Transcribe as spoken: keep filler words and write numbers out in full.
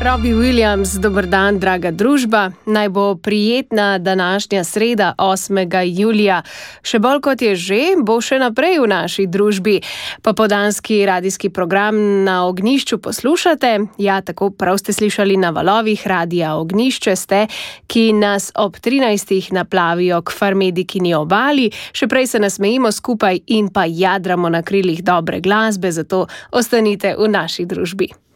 Robbie Williams, dober dan, draga družba. Naj bo prijetna današnja sreda, osmega julija. Še bolj kot je že, bo še naprej v naši družbi. Popoldanski radijski program Na ognjišču poslušate. Ja, tako prav ste slišali, na valovih Radia Ognjišče ste, ki nas ob trinajstih naplavijo k Farmedikini obali. Še prej se nasmejimo skupaj in pa jadramo na krilih dobre glasbe, zato ostanite v naši družbi.